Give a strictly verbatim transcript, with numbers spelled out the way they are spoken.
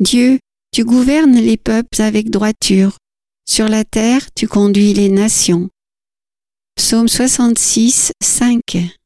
Dieu, tu gouvernes les peuples avec droiture. Sur la terre, tu conduis les nations. Psaume soixante-six, cinq.